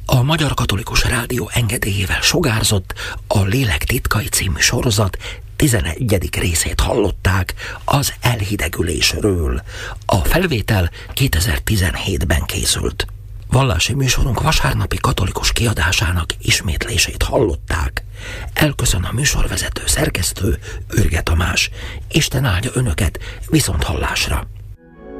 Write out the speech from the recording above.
A Magyar Katolikus Rádió engedélyével sugárzott a Lélek titkai című sorozat 11. részét hallották az elhidegülésről. A felvétel 2017-ben készült. Vallási műsorunk vasárnapi katolikus kiadásának ismétlését hallották. Elköszön a műsorvezető szerkesztő, Ürge Tamás. Isten áldja önöket, viszont hallásra!